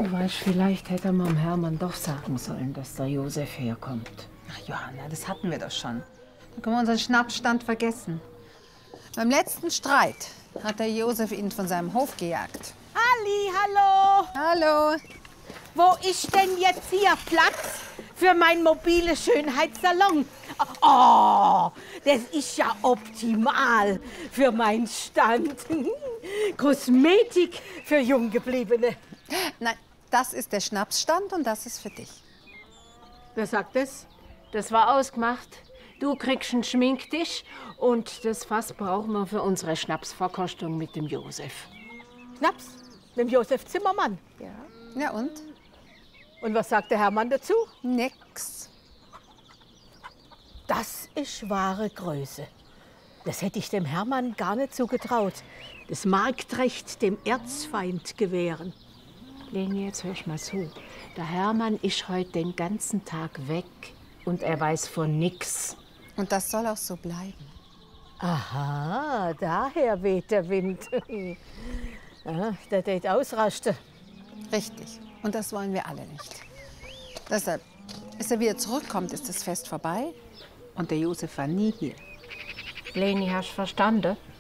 Du weißt, vielleicht hätte man dem Hermann doch sagen sollen, dass der Josef herkommt. Ach, Johanna, das hatten wir doch schon. Da können wir unseren Schnappstand vergessen. Beim letzten Streit hat der Josef ihn von seinem Hof gejagt. Ali, hallo! Hallo. Wo ist denn jetzt hier Platz für meinen mobilen Schönheitssalon? Oh, das ist ja optimal für meinen Stand. Kosmetik für Junggebliebene. Nein, das ist der Schnapsstand und das ist für dich. Wer sagt das? Das war ausgemacht. Du kriegst einen Schminktisch und das Fass brauchen wir für unsere Schnapsverkostung mit dem Josef. Schnaps? Mit dem Josef Zimmermann. Ja und? Und was sagt der Hermann dazu? Nix. Das ist wahre Größe. Das hätte ich dem Hermann gar nicht zugetraut. Das Marktrecht dem Erzfeind gewähren. Leni, jetzt hörst mal zu. Der Hermann ist heute den ganzen Tag weg und er weiß von nix. Und das soll auch so bleiben. Aha, daher weht der Wind. Ja, der tät ausrasten. Richtig. Und das wollen wir alle nicht. Deshalb, bis er wieder zurückkommt, ist das Fest vorbei. Und der Josef war nie hier. Leni, hast du verstanden?